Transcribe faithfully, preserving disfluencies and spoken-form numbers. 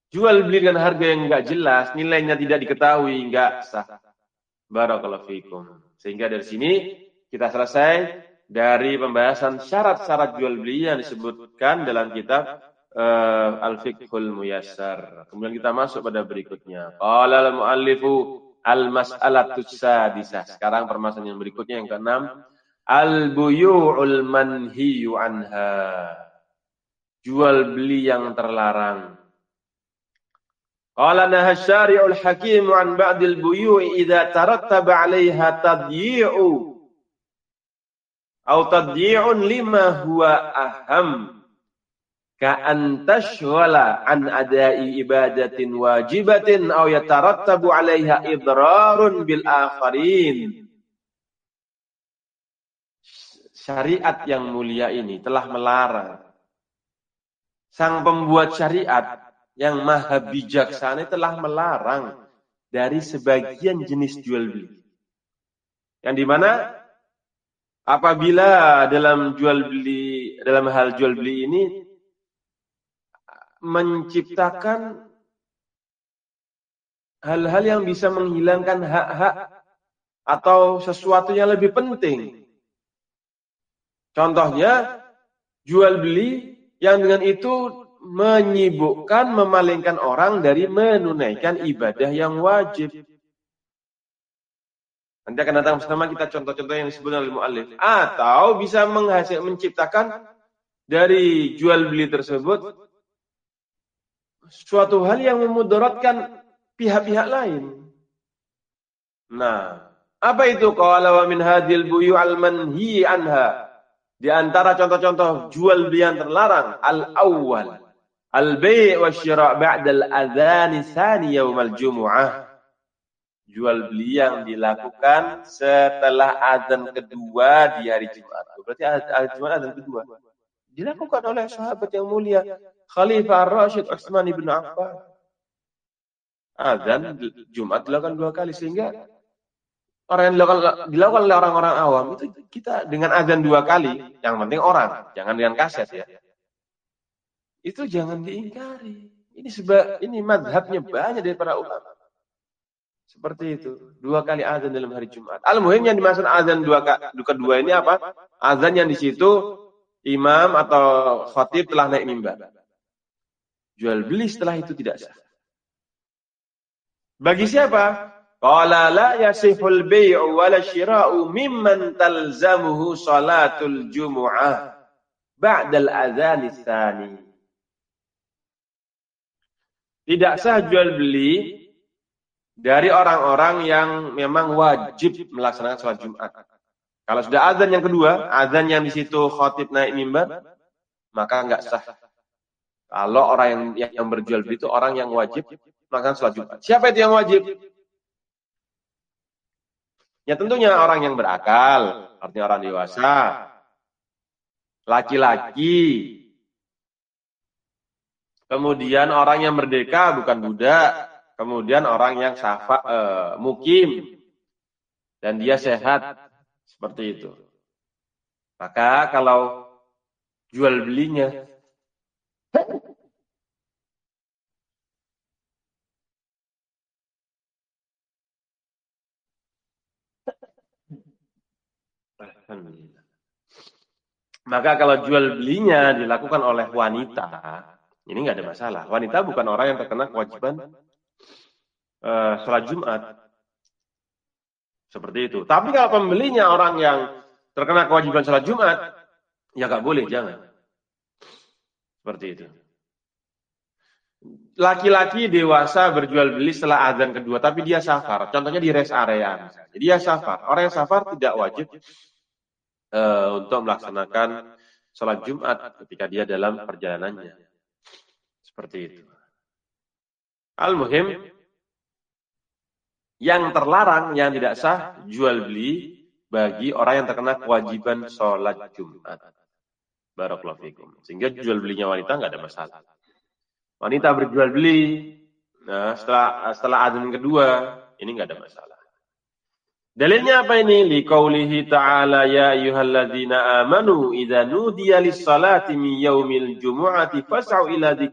jual beli dengan harga yang enggak jelas, nilainya tidak diketahui, enggak sah. Barakallahu fikum. Sehingga dari sini kita selesai dari pembahasan syarat-syarat jual beli yang disebutkan dalam kitab uh, Al-Fiqhul Muyassar. Kemudian kita masuk pada berikutnya. Qala al-muallifu al-mas'alatus sadisah. Sekarang permasalahan yang berikutnya yang keenam, al-buyu'ul manhiyu anha. Jual beli yang terlarang. Qala naha syari'ul hakim an ba'dil buyu'i idza tarattaba 'alaiha tadyi'u aw tadyi'un lima huwa aham ka an tashghala an ada'i ibadatin wajibatin aw yatarattabu 'alaiha idrarun bil akharin. Syariat yang mulia ini telah melarang. Sang pembuat syariat yang maha bijaksana telah melarang dari sebagian jenis jual beli. Yang dimana apabila dalam jual beli, dalam hal jual beli ini menciptakan hal-hal yang bisa menghilangkan hak-hak atau sesuatu yang lebih penting. Contohnya jual beli yang dengan itu menyibukkan, memalingkan orang dari menunaikan ibadah yang wajib. Nanti akan datang bersama kita contoh-contoh yang disebut oleh mu'allif. Atau bisa menghasil, menciptakan dari jual beli tersebut suatu hal yang memudaratkan pihak-pihak lain. Nah, apa itu? Qala wa min hadhil buyu'al manhi anha. Di antara contoh-contoh jual beli yang terlarang, al-awwal al-bai' wa syira' ba'da al-adhan tsani yaumal jumu'ah. Jual beli yang dilakukan setelah azan kedua di hari Jumat. Berarti hari Jumat azan kedua. Dilakukan oleh sahabat yang mulia Khalifah Ar-Rasyid Utsman bin Affan. Azan Jumat dilakukan dua kali sehingga orang yang dilakukan, dilakukan oleh orang-orang awam itu kita dengan azan dua kali, yang penting orang, jangan dengan kaset ya. Itu jangan diingkari. Ini sebab ini mazhabnya banyak dari para ulama. Seperti itu, dua kali azan dalam hari Jumat. Al-muhim yang dimaksud azan dua kedua ini apa? Azan yang di situ imam atau khatib telah naik mimbar. Jual beli setelah itu tidak sah. Bagi siapa? Qala la yasihul bai'u wala syira'u mimman talzamuhu salatul jumu'ah ba'dal adzan tsani. Tidak sah jual beli dari orang-orang yang memang wajib melaksanakan salat Jumat. Kalau sudah azan yang kedua, azan yang di situ khatib naik mimbar, maka enggak sah. Kalau orang yang yang berjual beli itu orang yang wajib melaksanakan salat Jumat. Siapa itu yang wajib? Ya tentunya orang yang berakal, artinya orang dewasa, laki-laki, kemudian orang yang merdeka bukan budak, kemudian orang yang syafa, eh, mukim, dan dia sehat, seperti itu. Maka kalau jual belinya Alhamdulillah. Maka kalau jual belinya dilakukan oleh wanita, ini nggak ada masalah. Wanita bukan orang yang terkena kewajiban uh, sholat Jumat. Seperti itu. Tapi kalau pembelinya orang yang terkena kewajiban sholat Jumat, ya nggak boleh, jangan. Seperti itu. Laki-laki dewasa berjual beli setelah azan kedua, tapi dia safar. Contohnya di rest area. Misalnya. Dia safar. Orang yang safar tidak wajib Uh, untuk melaksanakan sholat Jumat ketika dia dalam perjalanannya. Seperti itu. Al-muhim, yang terlarang, yang tidak sah, jual beli bagi orang yang terkena kewajiban sholat Jumat. Barakallahu fikum. Sehingga jual belinya wanita nggak ada masalah. Wanita berjual beli, nah setelah setelah azan kedua, ini nggak ada masalah. Dalilnya apa ini? Liqaulihi ta'ala ya ayyuhalladzina amanu idza nudiya lis-salati min yaumil jumu'ati fas'au ila